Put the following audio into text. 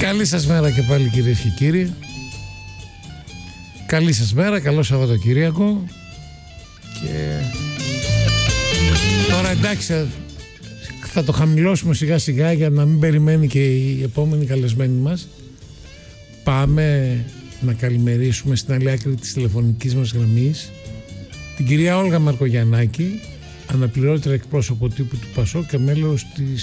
Καλή σας μέρα και πάλι, κυρίες και κύριοι. Καλή σας μέρα, καλό Σαββατοκύριακο. Και τώρα εντάξει, θα το χαμηλώσουμε σιγά σιγά για να μην περιμένει και η επόμενη καλεσμένη μας. Πάμε να καλημερίσουμε στην άλλη άκρη της τηλεφωνικής μας γραμμής την κυρία Όλγα Μαρκογιαννάκη, αναπληρώτρια εκπρόσωπο τύπου του ΠΑΣΟΚ και μέλος της